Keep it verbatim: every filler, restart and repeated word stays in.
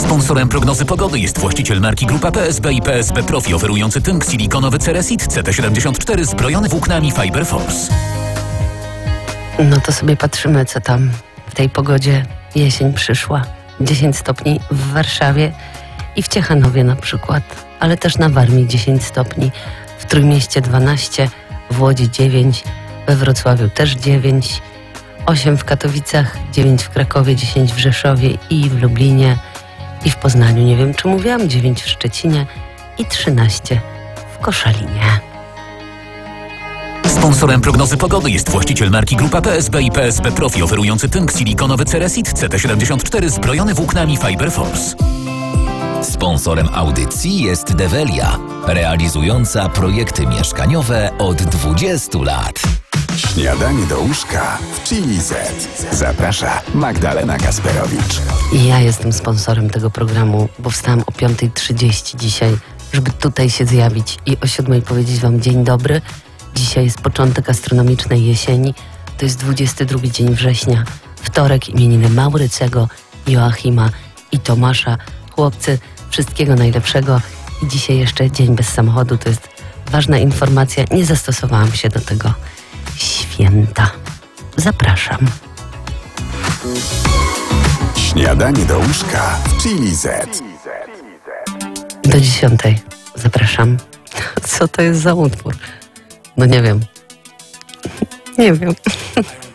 Sponsorem prognozy pogody jest właściciel marki Grupa P S B i P S B Profi, oferujący tynk silikonowy Ceresit C T siedemdziesiąt cztery zbrojony włóknami Fiber Force. No to sobie patrzymy, co tam w tej pogodzie. Jesień przyszła. dziesięć stopni w Warszawie i w Ciechanowie na przykład, ale też na Warmii dziesięć stopni, w Trójmieście dwanaście, w Łodzi dziewięć, we Wrocławiu też dziewięć, osiem w Katowicach, dziewięć w Krakowie, dziesięć w Rzeszowie i w Lublinie i w Poznaniu, nie wiem czy mówiłam, dziewięć w Szczecinie i trzynaście w Koszalinie. Sponsorem prognozy pogody jest właściciel marki Grupa P S B i P S B Profi, oferujący tynk silikonowy Ceresit C T siedemdziesiąt cztery zbrojony włóknami Fiber Force. Sponsorem audycji jest Develia, realizująca projekty mieszkaniowe od dwudziestu lat. Śniadanie do łóżka w Chili Z. Zaprasza Magdalena Kasperowicz. I ja jestem sponsorem tego programu, bo wstałam o piąta trzydzieści dzisiaj, żeby tutaj się zjawić i o siódmej powiedzieć wam dzień dobry. Dzisiaj jest początek astronomicznej jesieni. To jest dwudziesty drugi dzień września. Wtorek, imieniny Maurycego, Joachima i Tomasza. Chłopcy, wszystkiego najlepszego. I dzisiaj jeszcze dzień bez samochodu. To jest ważna informacja. Nie zastosowałam się do tego święta. Zapraszam. Śniadanie do łóżka w Chili Z. Do dziesiątej. Zapraszam. Co to jest za utwór? No nie wiem. Nie wiem.